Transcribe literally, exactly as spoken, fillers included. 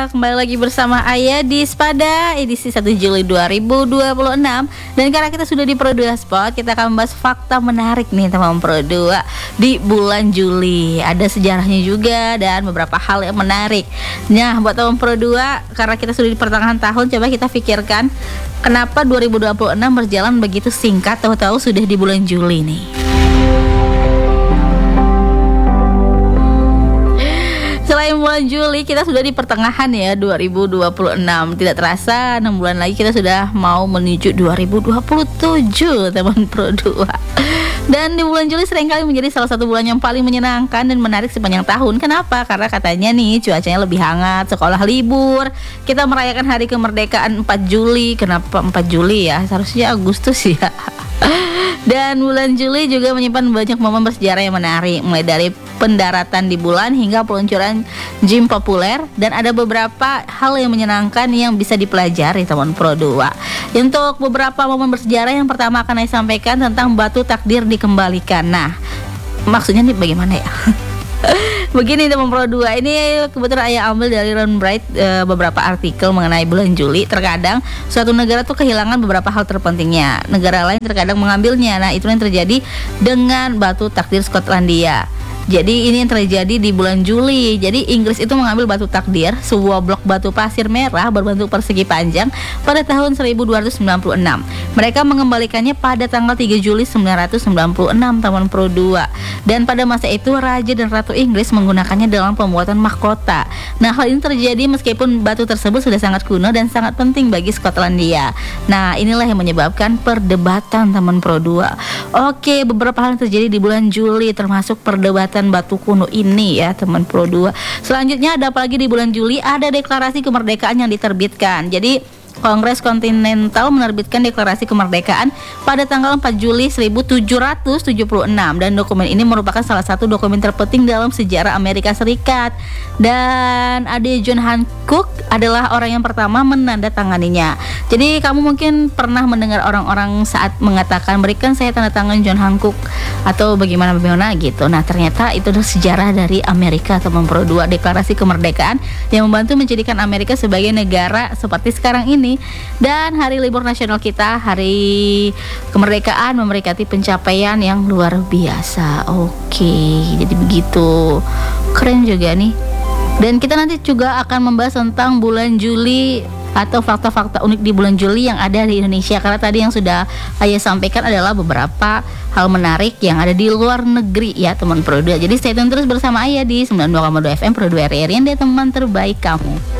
kembali lagi bersama Ayadis pada edisi satu Juli dua ribu dua puluh enam. Dan karena kita sudah di Pro dua Spot, kita akan membahas fakta menarik nih teman Pro dua di bulan Juli. Ada sejarahnya juga dan beberapa hal yang menarik. Nah, buat teman Pro dua, karena kita sudah di pertengahan tahun, coba kita pikirkan kenapa dua ribu dua puluh enam berjalan begitu singkat, tahu-tahu sudah di bulan Juli nih. Selain bulan Juli, kita sudah di pertengahan ya dua ribu dua puluh enam. Tidak terasa enam bulan lagi kita sudah mau menuju dua ribu dua puluh tujuh teman Pro dua. Dan di bulan Juli seringkali menjadi salah satu bulan yang paling menyenangkan dan menarik sepanjang tahun. Kenapa? Karena katanya nih cuacanya lebih hangat, sekolah libur, kita merayakan hari kemerdekaan empat Juli. Kenapa empat Juli ya? Seharusnya Agustus ya. Dan bulan Juli juga menyimpan banyak momen bersejarah yang menarik, mulai dari pendaratan di bulan hingga peluncuran gym populer, dan ada beberapa hal yang menyenangkan yang bisa dipelajari teman Pro dua. Untuk beberapa momen bersejarah, yang pertama akan saya sampaikan tentang batu takdir dikembalikan. Nah, maksudnya nih bagaimana ya? Begini teman Pro dua, ini kebetulan ayah ambil dari Ron Bright e, beberapa artikel mengenai bulan Juli. Terkadang suatu negara tuh kehilangan beberapa hal terpentingnya, negara lain terkadang mengambilnya. Nah, itu yang terjadi dengan batu takdir Skotlandia. Jadi ini yang terjadi di bulan Juli. Jadi Inggris itu mengambil batu takdir, sebuah blok batu pasir merah berbentuk persegi panjang, pada tahun seribu dua ratus sembilan puluh enam. Mereka mengembalikannya pada tanggal tiga Juli sembilan ratus sembilan puluh enam teman Pro dua. Dan pada masa itu Raja dan Ratu Inggris menggunakannya dalam pembuatan mahkota. Nah, hal ini terjadi meskipun batu tersebut sudah sangat kuno dan sangat penting bagi Skotlandia. Nah, inilah yang menyebabkan perdebatan teman Pro dua. Oke, beberapa hal yang terjadi di bulan Juli termasuk perdebatan batu kuno ini ya teman Pro dua. Selanjutnya ada apa lagi di bulan Juli? Ada deklarasi kemerdekaan yang diterbitkan. Jadi Kongres Kontinental menerbitkan deklarasi kemerdekaan pada tanggal empat Juli seribu tujuh ratus tujuh puluh enam, dan dokumen ini merupakan salah satu dokumen terpenting dalam sejarah Amerika Serikat. Dan Ade John Hancock adalah orang yang pertama menandatanganinya. Jadi kamu mungkin pernah mendengar orang-orang saat mengatakan berikan saya tanda tangan John Hancock atau bagaimana bagaimana gitu. Nah, ternyata itu adalah sejarah dari Amerika teman Pro dua, deklarasi kemerdekaan yang membantu menjadikan Amerika sebagai negara seperti sekarang ini. Dan hari libur nasional kita, hari kemerdekaan, memberkati pencapaian yang luar biasa. Oke, jadi begitu. Keren juga nih. Dan kita nanti juga akan membahas tentang bulan Juli atau fakta-fakta unik di bulan Juli yang ada di Indonesia. Karena tadi yang sudah Ayah sampaikan adalah beberapa hal menarik yang ada di luar negeri ya teman Pro dua. Jadi stay tune terus bersama Ayah di sembilan puluh dua koma dua F M Pro dua R R I, yang dia teman terbaik kamu.